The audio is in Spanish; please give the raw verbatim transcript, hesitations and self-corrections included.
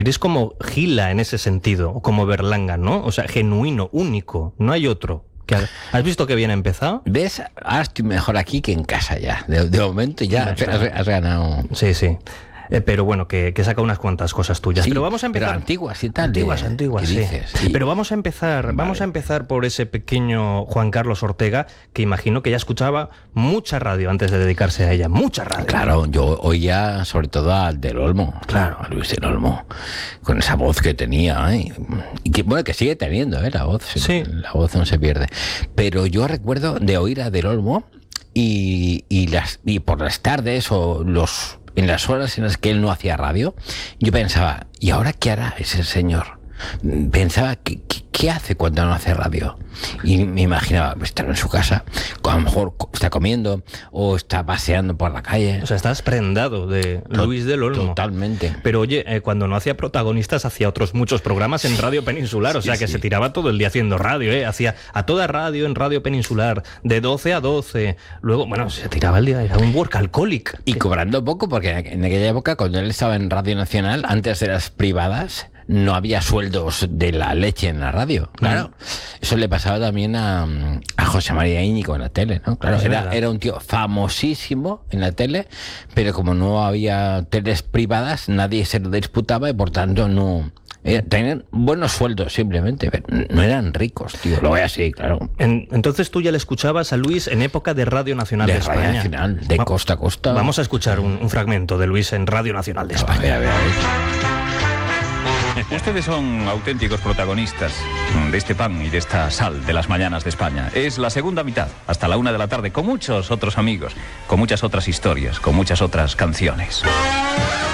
Eres como Gila en ese sentido, o como Berlanga, ¿no? O sea, genuino, único, no hay otro. ¿Has visto que bien ha empezado? ¿Ves? Ahora estoy mejor aquí que en casa ya. De, de momento ya has, has ganado. Sí, sí. Eh, pero bueno, que, que saca unas cuantas cosas tuyas. Sí, pero vamos a empezar. Pero antiguas y tal. Antiguas, de, antiguas, sí. Dices, sí. Pero vamos a empezar, vale. vamos a empezar por ese pequeño Juan Carlos Ortega, que imagino que ya escuchaba mucha radio antes de dedicarse a ella. Mucha radio. Claro, yo oía sobre todo a Del Olmo. Claro, a Luis Del Olmo. Con esa voz que tenía. ¿eh? Y que, bueno, que sigue teniendo, ¿eh? La voz. Sí. La voz no se pierde. Pero yo recuerdo de oír a Del Olmo y, y, las, y por las tardes o los... en las horas en las que él no hacía radio, yo pensaba, ¿y ahora qué hará ese señor? Pensaba, ¿qué, qué, qué hace cuando no hace radio? Y me imaginaba, estar en su casa, a lo mejor está comiendo o está paseando por la calle. O sea, estás prendado de Luis Del Olmo. Totalmente. Pero oye, eh, cuando no hacía protagonistas, hacía otros muchos programas en Radio Peninsular, o sea, sí, que sí. se tiraba todo el día haciendo radio, ¿eh? Hacía a toda radio en Radio Peninsular, de doce a doce. Luego, bueno, se tiraba el día, era un workaholic. Y cobrando poco, porque en aquella época, cuando él estaba en Radio Nacional, antes de las privadas, no había sueldos de la leche en la radio. Claro. Eso le pasaba también a, a José María Íñigo en la tele, ¿no? Claro, era, era un tío famosísimo en la tele, pero como no había teles privadas, nadie se lo disputaba y por tanto no... Era, tenían buenos sueldos simplemente, pero no eran ricos, tío. Lo voy así, claro. En, entonces tú ya le escuchabas a Luis en época de Radio Nacional de, de España. Radio Nacional, de Va, costa a costa. Vamos a escuchar un, un fragmento de Luis en Radio Nacional de España. A ver, a ver, a ver. Ustedes son auténticos protagonistas de este pan y de esta sal de las mañanas de España. Es la segunda mitad, hasta la una de la tarde, con muchos otros amigos, con muchas otras historias, con muchas otras canciones.